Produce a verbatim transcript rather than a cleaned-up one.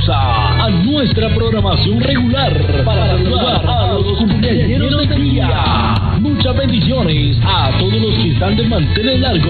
pausa a nuestra programación regular para saludar a los cumpleañeros del día. Muchas bendiciones a todos los que están de mantener largo